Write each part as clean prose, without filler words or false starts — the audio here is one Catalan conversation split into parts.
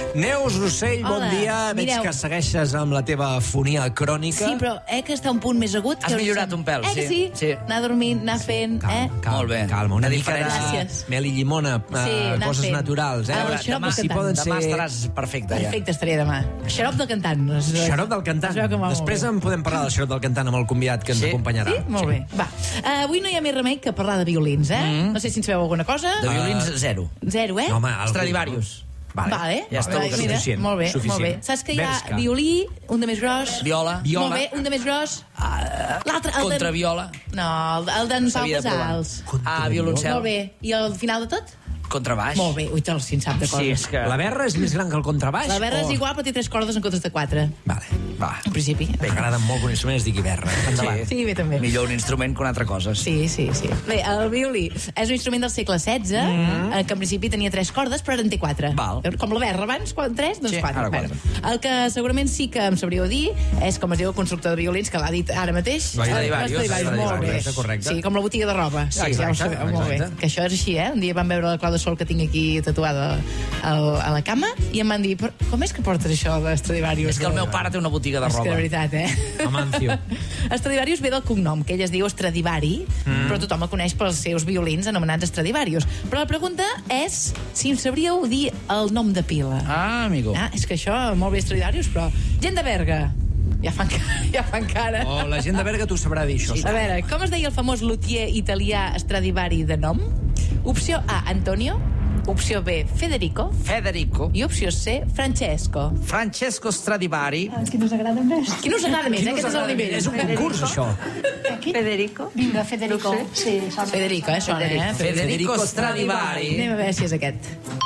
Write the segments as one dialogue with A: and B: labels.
A: Neus Rossell, bon
B: Hola,
A: dia. Veig
B: mireu.
A: que segueixes amb la teva afonia crònica.
B: Sí, però que està un punt més agut.
C: Has millorat un pèl,
B: que sí?
C: sí.
B: Anar dormint, anar fent,
C: Molt bé.
A: Calma, una mica de
B: Gràcies.
A: mel i llimona,
B: Sí, anar
A: coses
B: fent.
A: naturals.
B: El xarop
A: Demà,
B: del
A: si
B: cantant.
A: poden
C: Demà
A: ser...
C: estaràs perfecte, ja.
B: Perfecte, estaré demà. Xarop del cantant.
A: Xarop del cantant.
B: Es veu que va molt
A: Després
B: bé.
A: en podem parlar del xarop del cantant amb el convidat que ens
C: Sí?
A: acompanyarà.
B: Sí? Molt bé. Va. Avui no hi ha més remei que parlar de violins, No sé si en sabeu alguna cosa.
C: De violins, zero.
B: Zero,
A: No, home, algú...
C: Stradivarius.
B: Vale.
C: Ja està,
B: Vale, mira,
A: suficient,
B: molt bé,
A: suficient.
B: molt bé. Saps que hi ha
A: Berska.
B: violí, un de més gros.
C: Viola.
B: Molt bé, un de més gros. L'altre, el
C: Contraviola.
B: No, el d'en Pau
C: S'havia de provar.
B: Casals.
C: Violoncel.
B: Molt bé. I al final de tot?
C: Contrabaix.
B: Molt bé. Ui, si en sap de
C: Sí,
B: coses.
C: és que...
A: La berra és més gran que el contrabaix?
B: La berra és
A: o-
B: igual, però té 3 cordes en comptes de 4.
A: Vale, va.
B: En principi.
A: M'agrada molt que un instrument es digui berra. Endavant.
B: Sí, bé, també.
C: Millor un instrument que una altra cosa.
B: Sí. Bé, el violí és un instrument del segle XVI, que en principi tenia 3 cordes, però ara en té 4.
C: Val.
B: Com la berra abans, 3, doncs
C: Sí,
B: 4.
C: ara
B: Bueno, el que segurament sí que em sabríeu dir és, com es diu el constructor de violins, que l'ha dit ara mateix.
C: Stradivarius.
B: Molt bé.
A: Correcte.
B: Sí, com la botiga de roba. Sí,
A: Exacte,
B: ja ho sabeu, molt bé.
A: exacte.
B: Que això és així, Un dia vam veure la clau de sol que tinc aquí tatuada a la cama i em van dir, però com és que portes això de Stradivarius?
C: És que el meu pare té una botiga de
B: És que
C: roba.
B: de veritat,
A: Amancio.
B: Stradivarius ve del cognom, que ell es diu Stradivari, però tothom el coneix pels seus violins anomenats Stradivarius. Però la pregunta és si em sabríeu dir el nom de pila.
C: Amigo.
B: És que això, molt bé Stradivarius, però gent de Berga. Ja fan cara.
A: Oh, la gent de Berga t'ho sabrà dir, això.
B: A veure, com es deia el famós luthier italià Stradivari de nom? Opció A, Antonio. Opció B, Federico. I opció C, Francesco.
C: Francesco Stradivari.
D: Qui nos agrada més?
B: Qui no us agrada més, Aquest és el nivell.
A: És un concurs, això.
D: Federico. Vinga, Federico. Sí, sona.
B: Federico, sona,
C: Federico Stradivari.
B: Anem a veure si és aquest.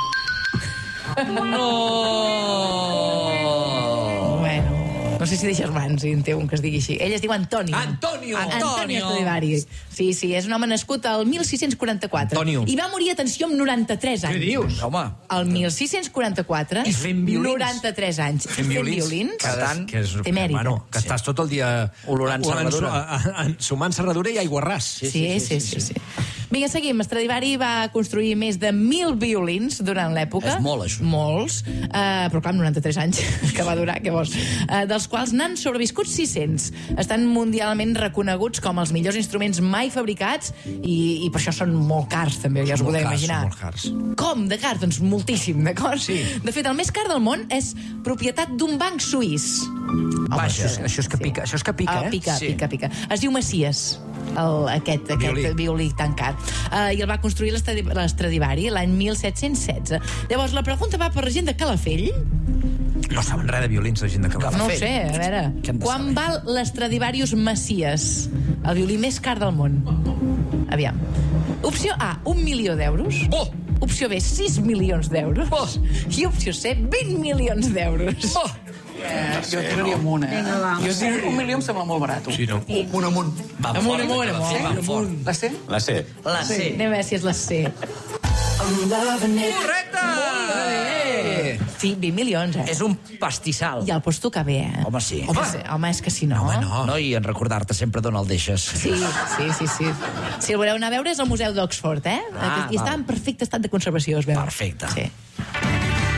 C: No!
B: Bueno, no sé si de germans en té un que es digui així. Ell es diu Antonio.
A: Antonio!
B: Antonio Stradivari. Sí, és un home nascut al 1644.
A: Antonio.
B: I va morir, atenció, amb 93 anys.
A: Què dius?
C: Home,
B: El 1644.
A: I fent violins.
B: 93 anys.
A: Fent violins.
C: Per tant,
A: que és,
B: té mèrit.
A: Bueno, que estàs tot el dia...
C: Olorant serradura.
A: Sumant serradura i aiguarràs.
B: Sí. Vinga, seguim. Stradivari va construir més de 1.000 violins durant l'època.
C: És molt, això.
B: Molts. Però clar, amb 93 anys que va durar, què vols? Dels quals n'han sobreviscut 600. Estan mundialment reconeguts com els millors instruments mai fabricats i per això són molt cars, també, ja us ho podeu imaginar.
A: Molt cars.
B: Com de cars? Doncs moltíssim, d'acord?
A: Sí.
B: De fet, el més car del món és propietat d'un banc suís.
A: Home, això és que pica, això és que pica,
B: Pica. Es diu Macies, aquest violí tan car. I el va construir l'Stradivari l'any 1716. Llavors, la pregunta va per la gent de Calafell.
A: No saben res de violins, la gent de Calafell.
B: No ho sé, a veure.
C: Què hem de
B: Quan
C: saber?
B: val l'Stradivarius Macies? El violí més car del món. Aviam. Opció A, 1 milió d'euros.
C: Bo!
B: Opció B, 6 milions d'euros.
C: Bo!
B: I opció C, 20 milions d'euros.
E: Jo tiraria amunt,
D: Vinga, va.
E: Jo sí, 1 milió em sembla molt barat.
A: Sí, no?
E: Un amunt.
B: Amunt.
E: La C?
F: La C.
C: La C.
B: Anem a veure si és la C.
C: Correcte!
B: Sí, 20 milions,
C: És un pastissal.
B: I el pots tocar bé,
C: Home, sí.
B: Home, és que si no...
A: Home, no.
C: No, i en recordar-te sempre d'on el deixes.
B: Sí. Si el voleu anar a veure és al Museu d'Oxford, I està
C: val.
B: en perfecte estat de conservació, es veu.
C: Perfecte.
B: Sí.